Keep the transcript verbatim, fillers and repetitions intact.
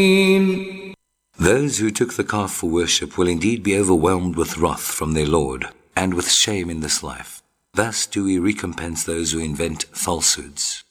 Those who took the calf for worship will indeed be overwhelmed with wrath from their Lord and with shame in this life. Thus do we recompense those who invent falsehoods.